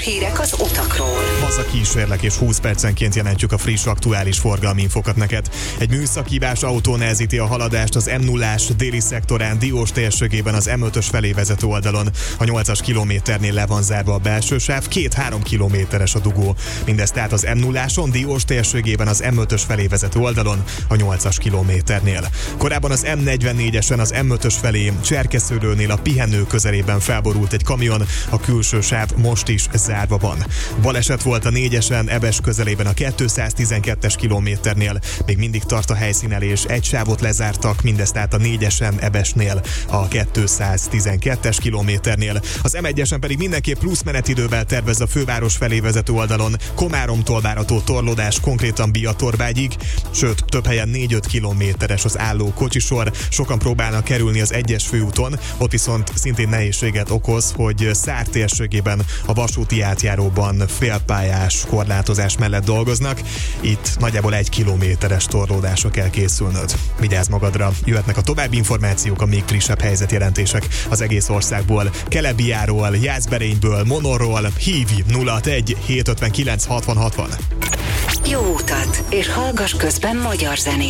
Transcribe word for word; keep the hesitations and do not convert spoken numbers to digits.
hírek az utakról. Haza kísérlek, és húsz percenként jelentjük a friss, aktuális forgalmi infokat neked. Egy műszakhibás autó nehezíti a haladást az em nullás déli szektorán Diós térségében az em ötös felé vezető oldalon. A nyolcas kilométernél le van zárva a belső sáv, két-három kilométeres a dugó. Mindez tehát az em nulláson Diós térségében az em ötös felé vezető oldalon a nyolcas kilométernél. Korábban az em negyvennégyesen az em ötös felé Cserkeszőlőnél a pihenő közelében felborult egy kamion, a külső sáv most is zárva van. Baleset volt a négyesen Ebes közelében a kétszáztizenkettes kilométernél, még mindig tart a helyszínelés, egy sávot lezártak, mindezt tehát a négyesen Ebesnél a kétszáztizenkettes kilométernél. Az em egyesen pedig mindenképp plusz menetidővel tervez a főváros felé vezető oldalon, Komáromtól várható torlódás konkrétan Biatorbágyig, sőt több helyen négy-öt kilométeres az álló kocsisor, sokan próbálnak kerülni az egyes főúton, ott viszont szintén nehézséget okoz, hogy Szár térségében a vasúti átjáróban félpályás korlátozás mellett dolgoznak, itt nagyjából egy kilométeres torlódásra kell készülnöd. Vigyázz magadra, jöhetnek a további információk, a még frissebb helyzetjelentések az egész országból, Kelebiáról, Jászberényből, Monorról. Hívj nulla hatvanegy hétszázötvenkilenc hatvan hatvan. Jó utat, és hallgass közben magyar zenét.